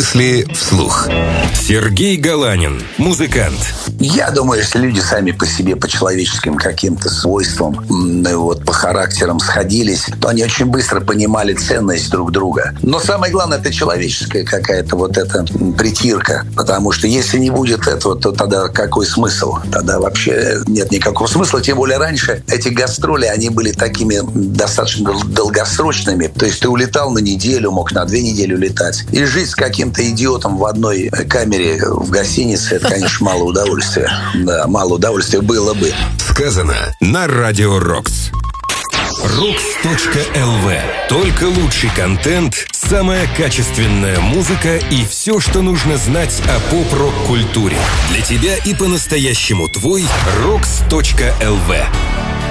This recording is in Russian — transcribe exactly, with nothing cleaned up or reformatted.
Мысли вслух. Сергей Галанин, музыкант. Я думаю, если люди сами по себе, по человеческим каким-то свойствам, вот, по характерам сходились, то они очень быстро понимали ценность друг друга. Но самое главное, это человеческая какая-то вот эта притирка. Потому что если не будет этого, то тогда какой смысл? Тогда вообще нет никакого смысла. Тем более раньше эти гастроли, они были такими достаточно долгосрочными. То есть ты улетал на неделю, мог на две недели улетать. И жить с каким-то идиотом в одной камере в гостинице, это, конечно, мало удовольствия. Да, мало удовольствия было бы. Сказано на Радио Рокс. рокс точка эл ви. Только лучший контент, самая качественная музыка и все, что нужно знать о поп-рок-культуре. Для тебя и по-настоящему твой рокс точка эл ви.